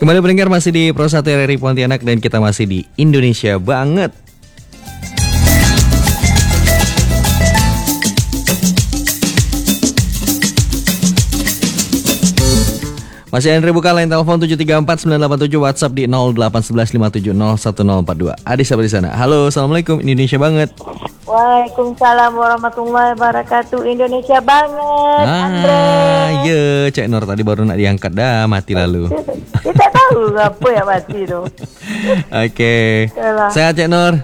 Kembali berdengar masih di Pro 1 RRI Pontianak dan kita masih di Indonesia Banget. Masih Andre buka line telepon 734-987, WhatsApp di 081157011042. Adi siapa di sana? Halo, assalamualaikum Indonesia Banget. Waalaikumsalam warahmatullahi wabarakatuh. Indonesia Banget, Andre. Ya, Cek Nur tadi baru nak diangkat dah mati lalu. Kita tahu apa yang mati tu. Oke. Sehat Cek Nur?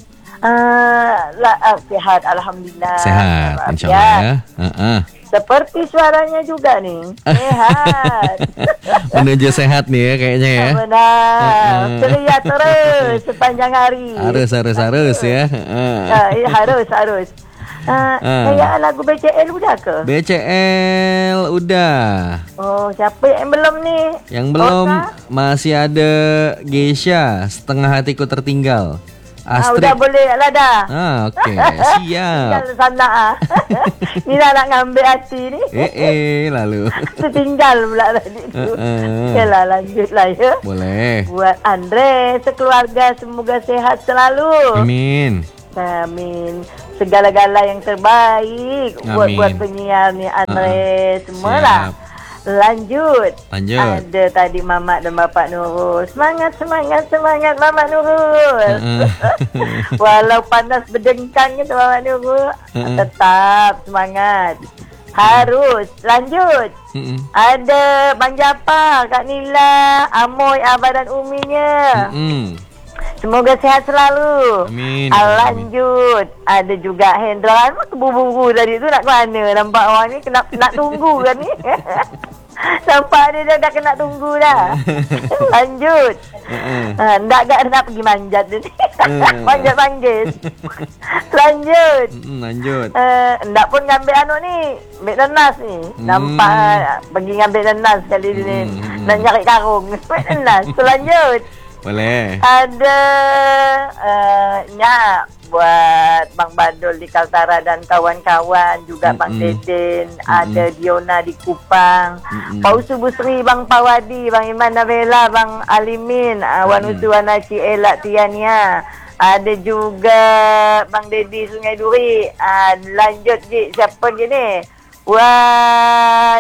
Sehat, alhamdulillah. Sehat, insyaallah ya. Seperti suaranya juga nih. Sehat. Menuju sehat nih ya kayaknya ya. Benar. Ceria terus sepanjang hari. Harus ya. Harus. Kayak lagu BCL udah ke? BCL udah. Oh, siapa yang belum nih? Yang belum masih ada Geisha, Setengah Hatiku Tertinggal. Astrid. Udah boleh lah dah. Oke. Siap. Tinggal sana. Ni nak ngambil hati ni. Lalu. Tertinggal pula tadi tu. Okeylah, lanjutlah ya. Boleh. Buat Andre sekeluarga semoga sehat selalu. Amin. Segala-gala yang terbaik buat penyiar ni Andre semualah. Lanjut. Ada tadi Mamat dan Bapak Nurul. Semangat Mamat Nurul. Walau panas berdengkang gitu Mamat Nurul, tetap semangat. Harus. Lanjut. Ada Bang Japar, Kak Nila, Amoy, Abah dan Uminya. Semoga sehat selalu. Amin. Lanjut. Ada juga Hendra. Kebu-bubu tadi tu nak ke mana? Nampak orang ni nak tunggu kan ni. Sampai dia dah kena tunggu dah. Lanjut. Nak pergi manjat ni. Manjat panggil. Lanjut. Nak pun ngambil ni. Ambil nenas ni. Nampak pergi ngambil nenas kali ni. Nak nyari karung. Ambil nenas. Lanjut. Boleh. Ada buat Bang Badul di Kaltara dan kawan-kawan, juga Bang Deden, ada Diona di Kupang, Pak Usu Busri, Bang Pawadi, Bang Iman Nabela, Bang Alimin, Wan Usu Wanaci Elak Tiania, ada juga Bang Dedi Sungai Duri. Lanjut je, siapa je ni? Buat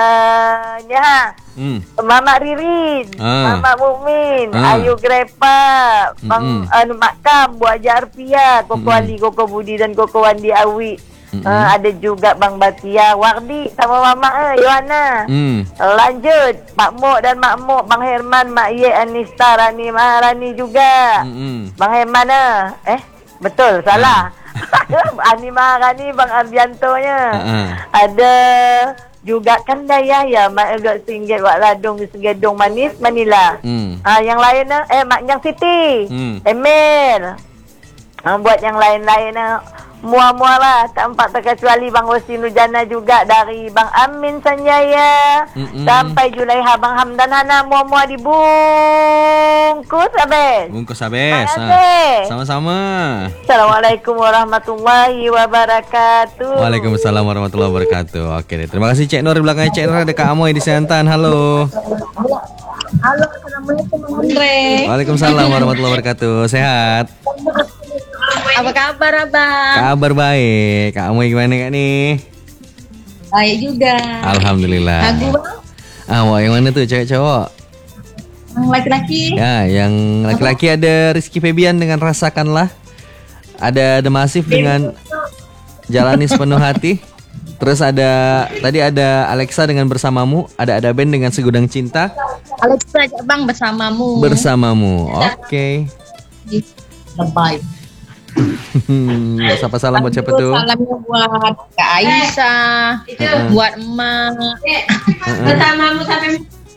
Mamak Ririn, Mamak Mukmin, Ayu Grepa, Bang Makam, Bu Haji Arfia, Koko Ali, Koko Budi dan Koko Wandi Awi. Ada juga Bang Batia, Wardi sama Mamak Yohana. Lanjut Mak Mok dan Mak Mok, Bang Herman, Mak Ye, Anista, Rani Maharani juga. Bang Herman betul, salah. Ani Maharani, Bang Ardianto-nya. Ada juga kan Daya ya Mak Elok Singgit Wak Ladung di Segedong Manis Manila. Yang lain Mak Nyang Siti, Emil. Buat yang lain-lain mua-mua lah, tak empat terkecuali Bang Rosi Nujana juga, dari Bang Amin Sanjaya sampai Julaiha, Bang Hamdan Hana, mua-mua dibungkus habis. Sama-sama. Assalamualaikum warahmatullahi wabarakatuh. Waalaikumsalam warahmatullahi wabarakatuh. Oke deh, terima kasih Cek Nur. Di belakangnya Cek Nur ada Kak Amoy di Siantan. Halo, assalamualaikum Andre. Waalaikumsalam warahmatullahi wabarakatuh. Sehat? Apa kabar Abang? Kabar baik. Kak Amoy gimana Kak nih? Baik juga. Alhamdulillah. Lagu Bang? Wah, yang mana tuh, cewek cowok? Yang laki-laki. Ya, yang laki-laki ada Rizky Febian dengan Rasakanlah. Ada The Massive dengan Jalani Sepenuh Hati. Terus tadi ada Alexa dengan Bersamamu. Ada band dengan Segudang Cinta. Alexa Bang, Bersamamu. Oke. Lebay. Siapa salam buat siapa tuh? Salamnya buat Kak Aisyah, buat emak. Bersamamu sampai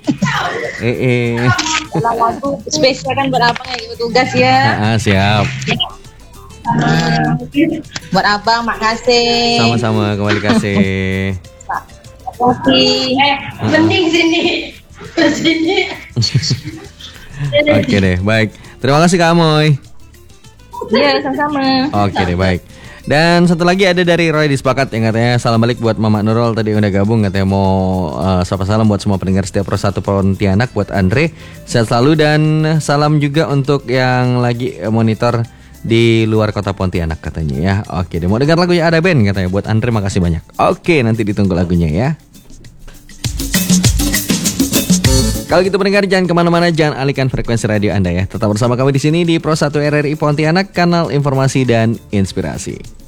lagu spesial kan buat abang yang ikut tugas ya. Siap. Buat abang, makasih. Sama-sama, kembali kasih. Penting sini. Oke deh, baik. Terima kasih Kak Amoy. Iya, sama-sama. Oke deh, baik. Dan satu lagi ada dari Roy Dispakat yang katanya salam balik buat Mama Nurul tadi udah gabung, katanya mau sapa salam buat semua pendengar setiap Pro 1 Pontianak, buat Andre sehat selalu, dan salam juga untuk yang lagi monitor di luar kota Pontianak katanya ya. Oke, dia mau dengar lagunya Ada Band katanya buat Andre, makasih banyak. Oke, nanti ditunggu lagunya ya. Kalau gitu pendengar jangan kemana-mana, jangan alihkan frekuensi radio Anda ya. Tetap bersama kami di sini di Pro 1 RRI Pontianak, kanal informasi dan inspirasi.